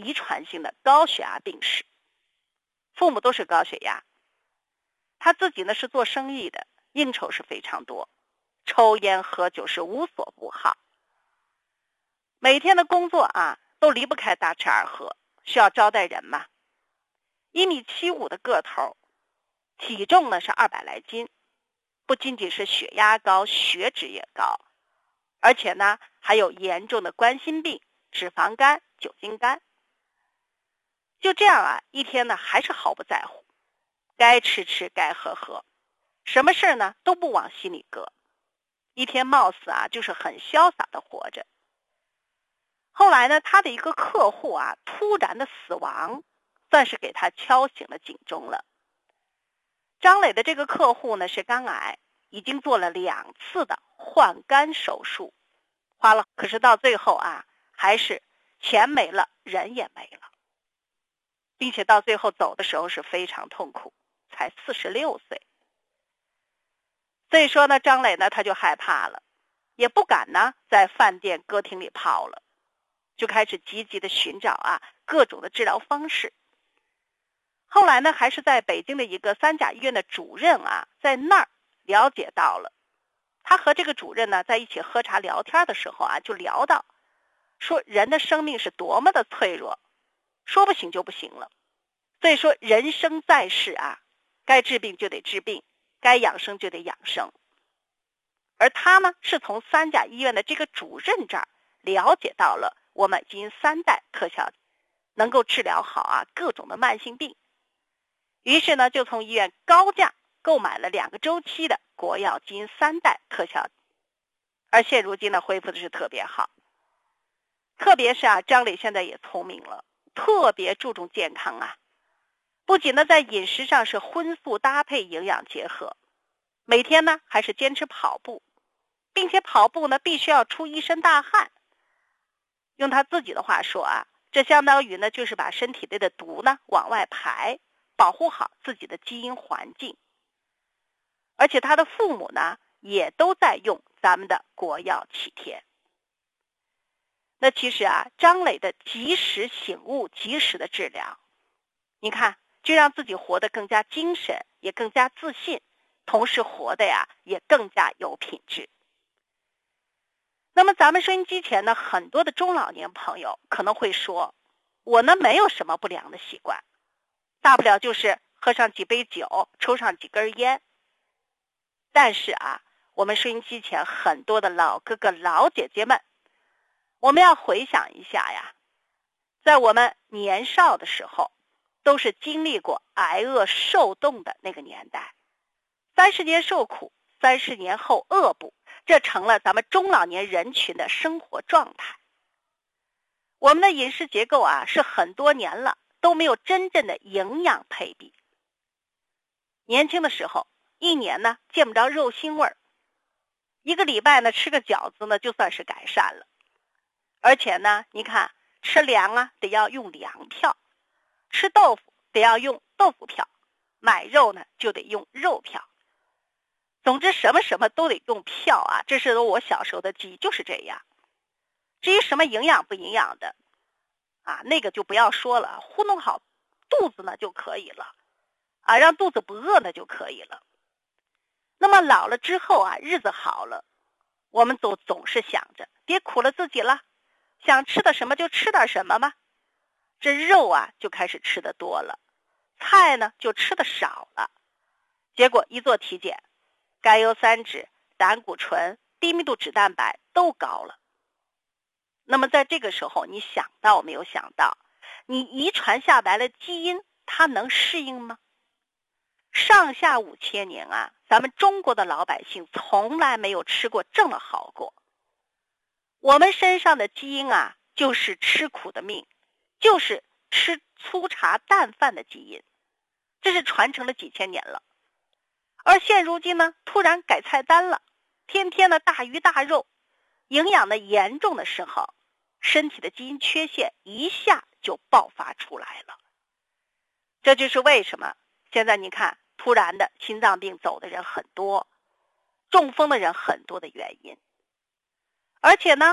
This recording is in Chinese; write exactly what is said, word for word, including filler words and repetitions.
遗传性的高血压病史，父母都是高血压，他自己呢是做生意的，应酬是非常多，抽烟喝酒是无所不好，每天的工作啊都离不开大吃二喝，需要招待人嘛。一米七五的个头，体重呢是二百来斤，不仅仅是血压高，血脂也高，而且呢还有严重的冠心病、脂肪肝、酒精肝。就这样啊，一天呢还是毫不在乎，该吃吃，该喝喝，什么事呢都不往心里搁，一天貌似啊就是很潇洒的活着。后来呢，他的一个客户啊突然的死亡，算是给他敲醒了警钟了。张磊的这个客户呢是肝癌，已经做了两次的换肝手术，花了，可是到最后啊还是钱没了，人也没了，并且到最后走的时候是非常痛苦，才四十六岁。所以说呢，张磊呢他就害怕了，也不敢呢在饭店歌厅里泡了，就开始积极的寻找啊各种的治疗方式。后来呢，还是在北京的一个三甲医院的主任啊，在那儿了解到了。他和这个主任呢在一起喝茶聊天的时候啊，就聊到说人的生命是多么的脆弱，说不行就不行了。所以说人生在世啊，该治病就得治病，该养生就得养生。而他呢是从三甲医院的这个主任这儿了解到了我们基因三代特效能够治疗好啊各种的慢性病，于是呢就从医院高价购买了两个周期的国药基因三代特效，而现如今呢恢复的是特别好。特别是啊张磊现在也聪明了，特别注重健康啊，不仅呢在饮食上是荤素搭配，营养结合，每天呢还是坚持跑步，并且跑步呢必须要出一身大汗。用他自己的话说啊，这相当于呢就是把身体内的毒呢往外排，保护好自己的基因环境。而且他的父母呢也都在用咱们的国药启天。那其实啊张磊的及时醒悟，及时的治疗，你看就让自己活得更加精神，也更加自信，同时活得呀也更加有品质。那么咱们收音机前呢很多的中老年朋友可能会说，我呢没有什么不良的习惯，大不了就是喝上几杯酒，抽上几根烟。但是啊我们收音机前很多的老哥哥老姐姐们，我们要回想一下呀，在我们年少的时候都是经历过挨饿受冻的那个年代，三十年受苦，三十年后饿补，这成了咱们中老年人群的生活状态。我们的饮食结构啊是很多年了都没有真正的营养配比。年轻的时候一年呢见不着肉腥味儿，一个礼拜呢吃个饺子呢就算是改善了。而且呢你看吃粮啊得要用粮票，吃豆腐得要用豆腐票，买肉呢就得用肉票。总之什么什么都得用票啊，这是我小时候的记忆，就是这样。至于什么营养不营养的啊，那个就不要说了，糊弄好肚子呢就可以了啊，让肚子不饿呢就可以了。那么老了之后啊，日子好了，我们总总是想着别苦了自己了，想吃的什么就吃点什么吧。这肉啊就开始吃的多了，菜呢就吃的少了，结果一做体检，甘油三酯、胆固醇、低密度脂蛋白都高了。那么在这个时候，你想到没有想到，你遗传下来的基因它能适应吗？上下五千年啊，咱们中国的老百姓从来没有吃过这么好过。我们身上的基因啊，就是吃苦的命，就是吃粗茶淡饭的基因，这是传承了几千年了。而现如今呢，突然改菜单了，天天的大鱼大肉，营养的严重的时候，身体的基因缺陷一下就爆发出来了。这就是为什么现在你看突然的心脏病走的人很多，中风的人很多的原因。而且呢